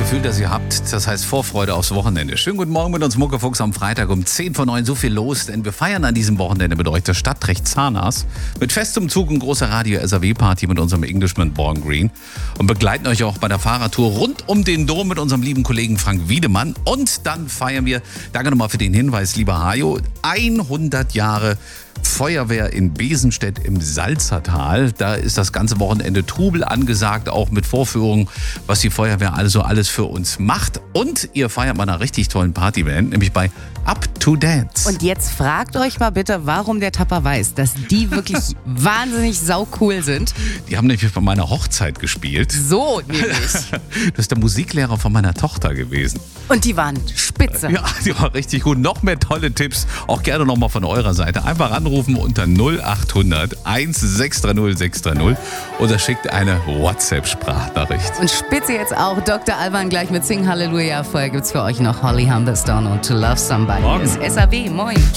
Gefühl, das ihr habt, das heißt Vorfreude aufs Wochenende. Schönen guten Morgen mit uns Muckefuchs am Freitag um 10:09. So viel los, denn wir feiern an diesem Wochenende mit euch das Stadtrecht Zahnarzt mit festem Zug und großer Radio-SAW-Party mit unserem Englishman Born Green und begleiten euch auch bei der Fahrradtour rund um den Dom mit unserem lieben Kollegen Frank Wiedemann. Und dann feiern wir, danke nochmal für den Hinweis, lieber Hajo, 100 Jahre Feuerwehr in Besenstedt im Salzertal. Da ist das ganze Wochenende Trubel angesagt, auch mit Vorführungen, was die Feuerwehr also alles für uns macht. Und ihr feiert mal einer richtig tollen Partyband, nämlich bei Up to Dance. Und jetzt fragt euch mal bitte, warum der Tapper weiß, dass die wirklich wahnsinnig saucool sind. Die haben nämlich bei meiner Hochzeit gespielt. So nämlich. Das ist der Musiklehrer von meiner Tochter gewesen. Und die waren spitze. Ja, die war richtig gut. Noch mehr tolle Tipps, auch gerne nochmal von eurer Seite. Einfach anrufen unter 0800 1630 630 oder schickt eine WhatsApp-Sprachnachricht. Und spitze jetzt auch Dr. Alban gleich mit Sing Halleluja. Vorher gibt's für euch noch Holly Humberstone und To Love Somebody. Morgen. Das SAW. Moin.